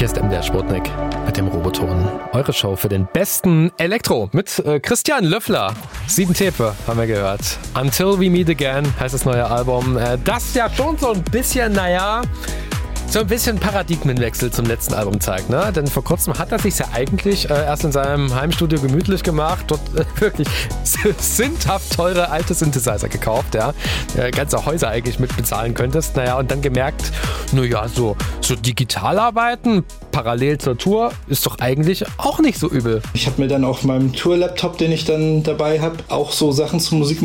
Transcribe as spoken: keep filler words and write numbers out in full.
Hier ist M D R Sputnik mit dem Roboton. Eure Show für den besten Elektro mit äh, Christian Löffler. Sieben Tepe haben wir gehört. Until We Meet Again heißt das neue Album. Äh, das ja schon so ein bisschen, naja, so ein bisschen Paradigmenwechsel zum letzten Album zeigt, ne? Denn vor kurzem hat er sich ja eigentlich äh, erst in seinem Heimstudio gemütlich gemacht, dort äh, wirklich sündhaft teure alte Synthesizer gekauft, ja. Äh, ganze Häuser eigentlich mit bezahlen könntest. Naja, und dann gemerkt, naja, so, so digital arbeiten, parallel zur Tour, ist doch eigentlich auch nicht so übel. Ich habe mir dann auf meinem Tour-Laptop, den ich dann dabei habe, auch so Sachen zur Musik